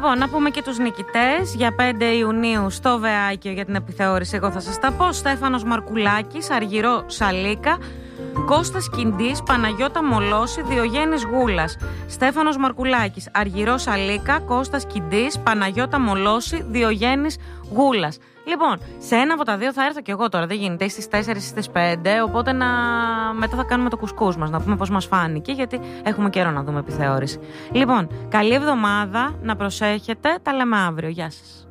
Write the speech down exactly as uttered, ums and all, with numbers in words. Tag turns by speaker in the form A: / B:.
A: Λοιπόν, να πούμε και τους νικητές για πέντε Ιουνίου στο Βεάκιο για την επιθεώρηση. Εγώ θα σας τα πω. Στέφανος Μαρκουλάκης, Αργυρό Σαλίκα. Κώστας Κιντής, Παναγιώτα Μολώση, Διογέννης Γούλας. Στέφανος Μαρκουλάκης, Αργυρό Σαλίκα. Κώστας Κιντής, Παναγιώτα Μολώση, Διογέννης Γούλας. Λοιπόν, σε ένα από τα δύο θα έρθω κι εγώ τώρα. Δεν γίνεται, στις τέσσερις ή στις πέντε. Οπότε να... μετά θα κάνουμε το κουσκούς μας, να πούμε πώς μας φάνηκε, γιατί έχουμε καιρό να δούμε επιθεώρηση. Λοιπόν, καλή εβδομάδα, να προσέχετε. Τα λέμε αύριο. Γεια σας.